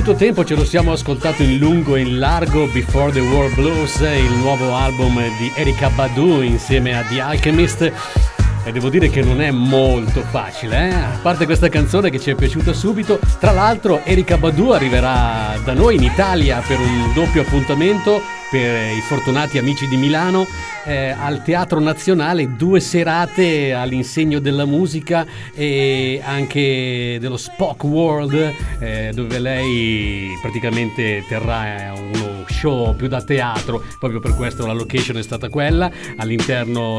avuto tempo ce lo siamo ascoltato in lungo e in largo. Before the War Blues, il nuovo album di Erykah Badu insieme a The Alchemist. E devo dire che non è molto facile, a parte questa canzone che ci è piaciuta subito. Tra l'altro Erykah Badu arriverà da noi in Italia per un doppio appuntamento per i fortunati amici di Milano, al Teatro Nazionale, 2 serate all'insegno della musica e anche dello Spoke World, dove lei praticamente terrà uno show più da teatro. Proprio per questo la location è stata quella, all'interno